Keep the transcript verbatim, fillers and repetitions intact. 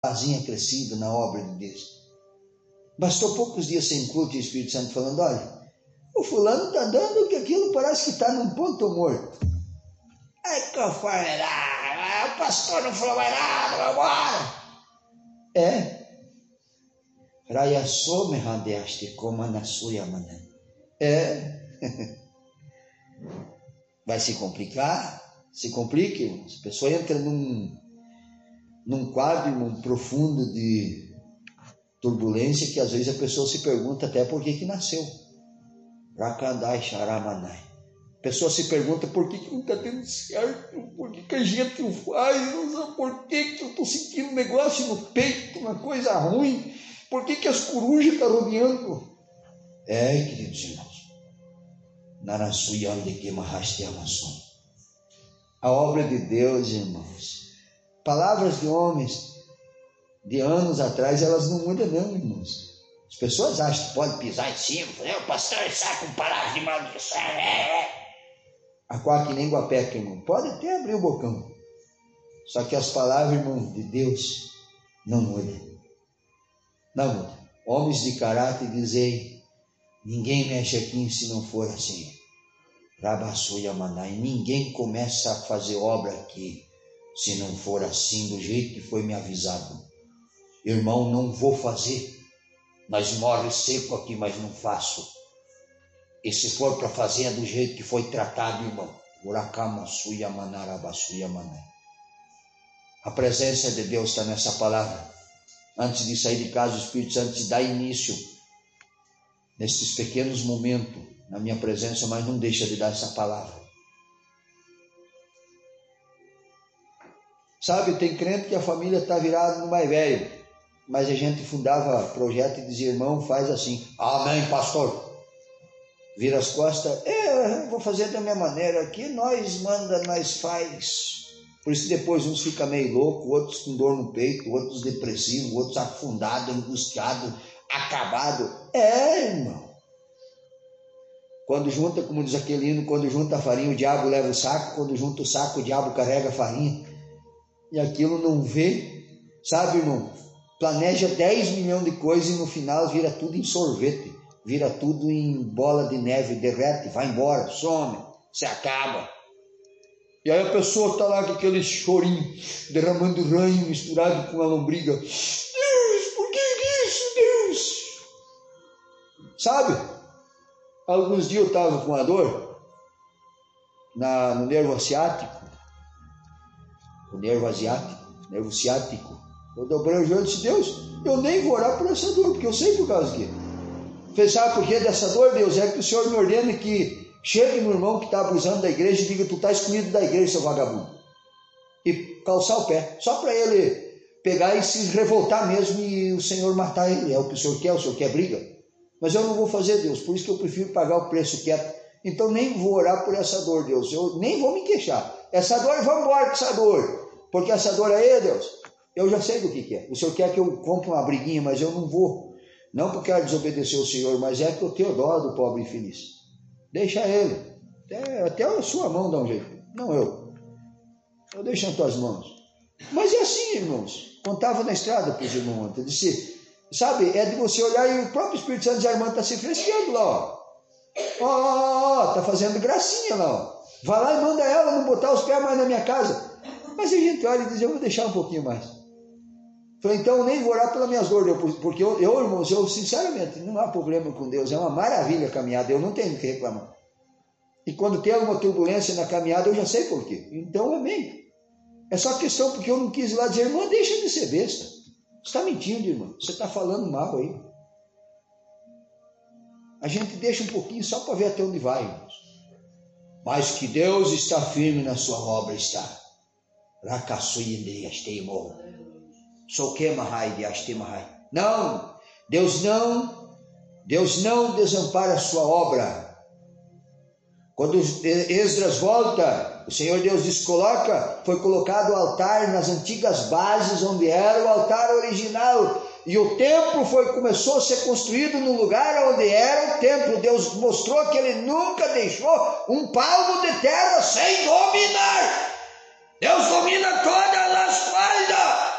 casinha crescida na obra de Deus. Bastou poucos dias sem culto e o Espírito Santo falando, olha, o fulano está dando que aquilo parece que está num ponto morto. Aí que eu falei, ah, o pastor não falou mais nada, vai embora. É. Rayasome randeaste como na sua mané. É. Vai se complicar? Se complica, irmãos. A pessoa entra num, num quadro num profundo de turbulência que às vezes a pessoa se pergunta até por que que nasceu. Rakandai Sharamanai. A pessoa se pergunta por que que não está dando certo, por que que a gente não faz, não sabe por que que eu estou sentindo um negócio no peito, uma coisa ruim, por que que as corujas estão rodeando? É, queridos irmãos, Narasuyande que Mahaste Amason. A obra de Deus, irmãos, palavras de homens de anos atrás, elas não mudam não, irmãos. As pessoas acham que pode pisar em cima, fazer o pastor saca um palavra de maldição. Aquá que nem guapeca, irmão. Pode até abrir o bocão. Só que as palavras, irmão, de Deus não mudam. Não mudam. Homens de caráter dizem, ninguém mexe aqui se não for assim. Rabassuia Manai. Ninguém começa a fazer obra aqui se não for assim, do jeito que foi me avisado. Irmão, não vou fazer. Nós morre seco aqui, mas não faço. E se for para fazer é do jeito que foi tratado, irmão. A presença de Deus está nessa palavra. Antes de sair de casa, o Espírito Santo te dá início nesses pequenos momentos na minha presença, mas não deixa de dar essa palavra. Sabe, tem crente que a família está virada no mais velho, mas a gente fundava projeto e dizia, irmão, faz assim. Amém, pastor. Vira as costas, é, vou fazer da minha maneira aqui, nós manda, nós faz. Por isso depois uns ficam meio loucos, outros com dor no peito, outros depressivos, outros afundados, angustiados, acabados. É, irmão. Quando junta, como diz aquele hino, quando junta a farinha, o diabo leva o saco, quando junta o saco, o diabo carrega a farinha. E aquilo não vê, sabe, irmão? Planeja dez milhões de coisas e no final vira tudo em sorvete. Vira tudo em bola de neve, derrete, vai embora, some, se acaba. E aí a pessoa está lá com aquele chorinho, derramando ranho misturado com a lombriga. Deus, por que isso, Deus? Sabe? Alguns dias eu estava com uma dor na, no nervo asiático. O nervo asiático, nervo ciático. Eu dobrei o joelho e disse, Deus, eu nem vou orar por essa dor, porque eu sei por causa que. Fez, sabe por que dessa dor, Deus? É que o Senhor me ordena que chegue no irmão que está abusando da igreja e diga, tu está excluído da igreja, seu vagabundo. E calçar o pé, só para ele pegar e se revoltar mesmo e o Senhor matar ele. É o que o Senhor quer, o Senhor quer briga. Mas eu não vou fazer, Deus, por isso que eu prefiro pagar o preço quieto. Então nem vou orar por essa dor, Deus. Eu nem vou me queixar. Essa dor, vamos embora com essa dor. Porque essa dor aí, Deus, eu já sei do que, que é. O Senhor quer que eu compre uma briguinha, mas eu não vou. Não porque quero desobedecer o Senhor, mas é que eu tenho dó do pobre infeliz. Deixa ele. Até, até a sua mão dá um jeito. Não eu. Eu deixo nas tuas mãos. Mas é assim, irmãos. Contava na estrada para os irmãos ontem. Eu disse, sabe, é de você olhar e o próprio Espírito Santo de a irmã está se fresqueando lá, ó. Ó, ó, ó, está fazendo gracinha lá, ó. Vai lá e manda ela não botar os pés mais na minha casa. Mas a gente olha e diz, eu vou deixar um pouquinho mais. Falei, então eu nem vou orar pelas minhas dores, porque eu, eu, irmãos, eu sinceramente, não há problema com Deus, é uma maravilha a caminhada, eu não tenho o que reclamar. E quando tem alguma turbulência na caminhada, eu já sei por quê. Então, amém. É só questão porque eu não quis ir lá dizer, irmã, deixa de ser besta. Você está mentindo, irmão, você está falando mal aí. A gente deixa um pouquinho só para ver até onde vai, irmãos. Mas que Deus está firme na sua obra, está. Não, Deus não, Deus não desampara a sua obra. Quando Esdras volta, o Senhor Deus diz, coloca, foi colocado o altar nas antigas bases onde era o altar original. E o templo foi, começou a ser construído no lugar onde era o templo. Deus mostrou que ele nunca deixou um palmo de terra sem dominar. Deus domina todas as coisas.